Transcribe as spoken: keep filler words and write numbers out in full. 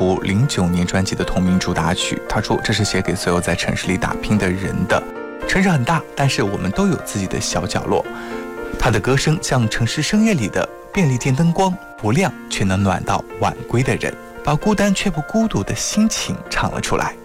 图零九年专辑的同名主打曲。他说这是写给所有在城市里打拼的人的。城市很大，但是我们都有自己的小角落。他的歌声像城市深夜里的便利店灯光，不亮却能暖到晚归的人，把孤单却不孤独的心情唱了出来。